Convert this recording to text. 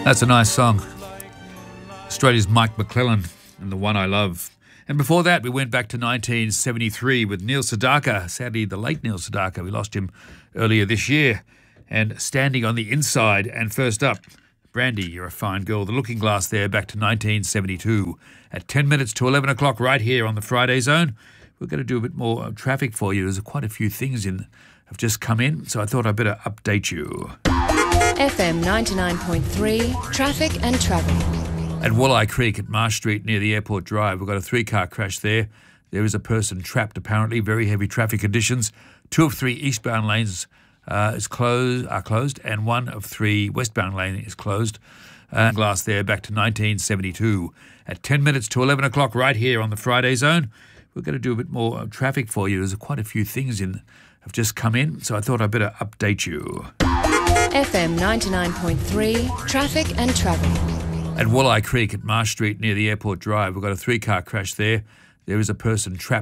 That's a nice song. Australia's Mike McClellan and The One I Love. And before that, we went back to 1973 with Neil Sedaka. Sadly, the late Neil Sedaka. We lost him earlier this year. And Standing on the Inside. And first up, Brandy, You're a Fine Girl. The Looking Glass there back to 1972. At 10 minutes to 11 o'clock right here on the Friday Zone. We're going to do a bit more traffic for you. There's quite a few things have just come in, so I thought I'd better update you. FM 99.3, traffic and travel. At Walleye Creek at Marsh Street near the Airport Drive, we've got a 3-car crash there. There is a person trapped, apparently. Very heavy traffic conditions. 2 of 3 eastbound lanes are closed, and 1 of 3 westbound lanes is closed. Glass there back to 1972. At 10 minutes to 11 o'clock right here on the Friday Zone, we're going to do a bit more traffic for you. There's quite a few things have just come in, so I thought I'd better update you. FM 99.3, traffic and travel. At Walleye Creek at Marsh Street near the Airport Drive, we've got a 3-car crash there. There is a person trapped.